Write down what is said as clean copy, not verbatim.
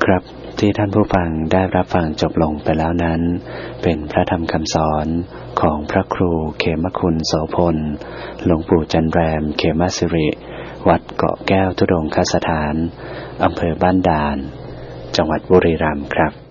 ครับที่ท่านผู้ฟังได้รับฟังจบลงไปแล้วนั้นเป็นพระธรรมคำสอนของพระครูเขมคุณโสพลหลวงปู่จันแรมเขมสิริวัดเกาะแก้วธุดงคสถานอำเภอบ้านด่านจังหวัดบุรีรัมย์ครับ